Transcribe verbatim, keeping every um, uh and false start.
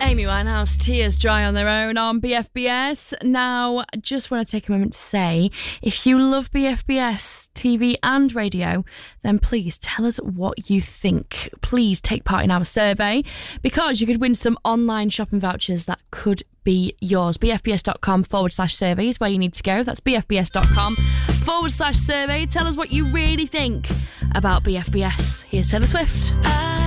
Amy Winehouse, Tears Dry on Their Own on B F B S. Now, I just want to take a moment to say, if you love B F B S T V and radio, then please tell us what you think. Please take part in our survey, because you could win some online shopping vouchers that could be yours. bfbs.com forward slash survey is where you need to go. That's bfbs.com forward slash survey. Tell us what you really think about B F B S. Here's Taylor Swift. I